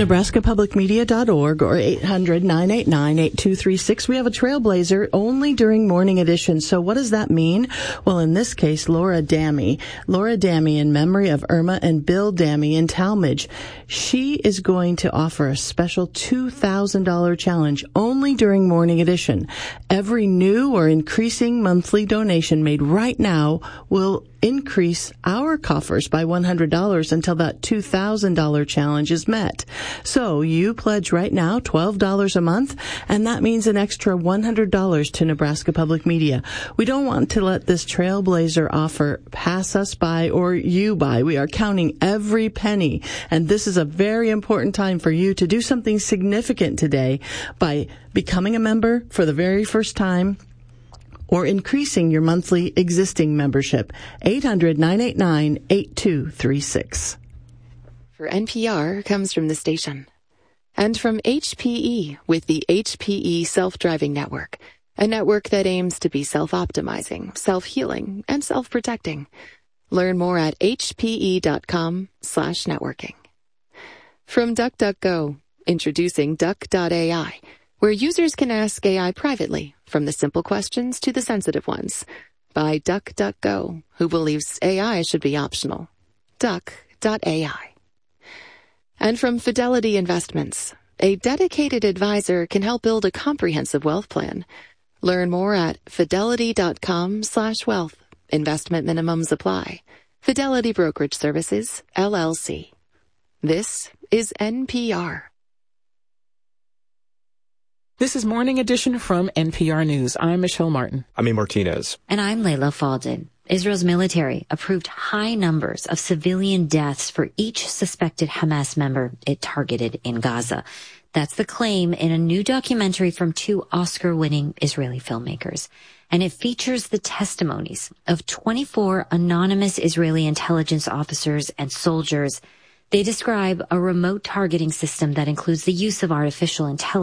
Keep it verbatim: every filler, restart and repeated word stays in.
Nebraska Public Media dot org or eight hundred, nine eight nine, eight two three six. We have a Trailblazer only during morning edition. So what does that mean? Well, in this case, Laura Dammy. Laura Dammy, in memory of Irma and Bill Dammy in Talmadge. She is going to offer a special two thousand dollars challenge only during morning edition. Every new or increasing monthly donation made right now will increase our coffers by one hundred dollars until that two thousand dollars challenge is met. So you pledge right now twelve dollars a month, and that means an extra one hundred dollars to Nebraska Public Media. We don't want to let this Trailblazer offer pass us by or you by. We are counting every penny, and this is a very important time for you to do something significant today by becoming a member for the very first time or increasing your monthly existing membership. eight hundred, nine eight nine, eight two three six. For N P R comes from the station. And from H P E with the H P E Self-Driving Network, a network that aims to be self-optimizing, self-healing, and self-protecting. Learn more at hpe.com slash networking. From DuckDuckGo, introducing Duck dot A I, where users can ask A I privately, from the simple questions to the sensitive ones, by DuckDuckGo, who believes A I should be optional. Duck dot A I. And from Fidelity Investments, a dedicated advisor can help build a comprehensive wealth plan. Learn more at fidelity.com slash wealth. Investment minimums apply. Fidelity Brokerage Services, L L C. This is N P R. This is Morning Edition from N P R News. I'm Michelle Martin. I'm A. Martinez. And I'm Layla Faldin. Israel's military approved high numbers of civilian deaths for each suspected Hamas member it targeted in Gaza. That's the claim in a new documentary from two Oscar-winning Israeli filmmakers. And it features the testimonies of twenty-four anonymous Israeli intelligence officers and soldiers. They describe a remote targeting system that includes the use of artificial intelligence